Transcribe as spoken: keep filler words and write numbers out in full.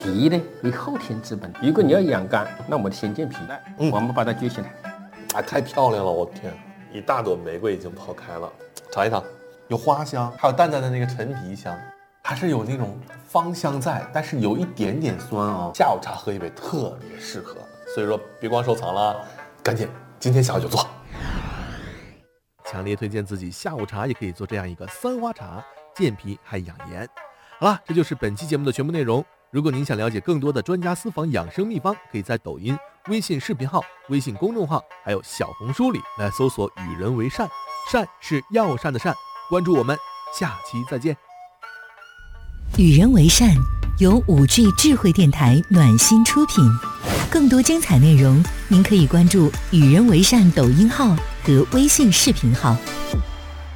第一呢，为后天治本。如果你要养肝，那我们先健脾，嗯、我们把它撅起来。 啊，太漂亮了！我天，一大朵玫瑰已经泡开了，尝一尝，有花香，还有淡淡的那个陈皮香，还是有那种芳香在，但是有一点点酸啊、哦。下午茶喝一杯特别适合，所以说别光收藏了，赶紧今天下午就做。 强烈推荐自己下午茶也可以做这样一个三花茶，健脾还养颜。好了，这就是本期节目的全部内容。如果您想了解更多的专家私房养生秘方，可以在抖音、微信视频号、微信公众号还有小红书里来搜索与人为善，善是药膳的善。关注我们，下期再见。 与人为善由五 G 智慧电台暖心出品，更多精彩内容您可以关注与人为善抖音号和微信视频号。